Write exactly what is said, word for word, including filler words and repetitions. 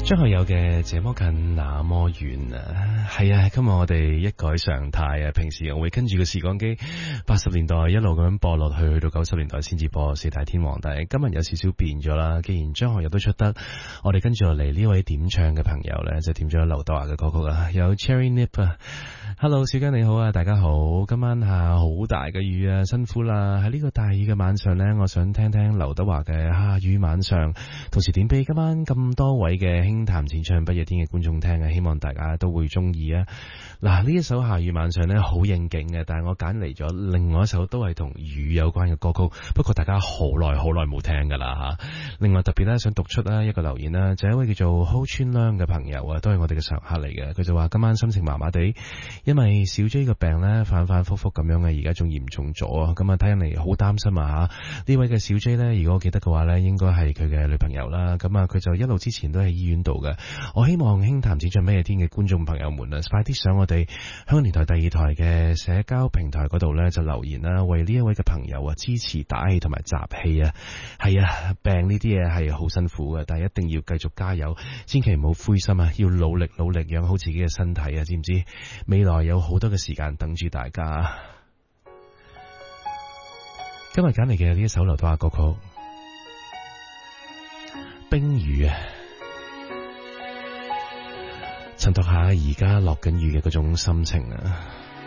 張學友嘅這麼近那麼遠啊，係啊，今日我哋一改常態啊，平時我會跟住個時光機八十年代一路咁樣播落去，去到九十年代先至播四大天王，但係今日有少少變咗啦。既然張學友都出得，我哋跟住落嚟呢位點唱嘅朋友呢，就點咗劉德華嘅歌曲啊，有 Cherry Nip 啊。Hello 小姜你好啊，大家好，今晚下好大嘅雨啊，辛苦啦。喺呢個大雨嘅晚上呢，我想聽聽劉德華嘅下雨晚上，同時點俾今晚咁多位嘅輕談淺唱不夜天嘅觀眾聽啊，希望大家都會中意啊。嗱，呢一首下雨晚上呢，好應景嘅，但係我揀嚟咗另外一首都係同雨有關嘅歌曲，不過大家好耐好耐冇聽噶啦吓。另外特別咧想讀出啦一個留言啦，就係一位叫做 Ho Chun Leung 嘅朋友啊，都係我哋嘅常客嚟嘅。佢就話今晚心情麻麻地，因為小 J 個病咧反反复复咁樣嘅，而家仲嚴重咗啊。咁啊睇嚟好擔心啊吓。呢位嘅小 J 咧，如果我記得嘅話咧，應該係佢嘅女朋友啦。咁啊佢就一路之前都喺醫院度嘅。我希望輕談淺唱咩天嘅觀眾朋友們啊，快啲上我哋香港電台第二台嘅社交平台嗰度咧就留言啦，為呢一位嘅朋友啊支持打氣同埋集氣啊。係啊，病呢啲嘢係好辛苦嘅，但係一定要繼續加油，千祈唔好灰心啊，要努力努力養好自己嘅身體啊，知唔知？未來有好多嘅時間等住大家。今日揀嚟嘅呢一首劉德華歌曲《冰雨》啊，襯托下而家落緊雨嘅嗰種心情啊。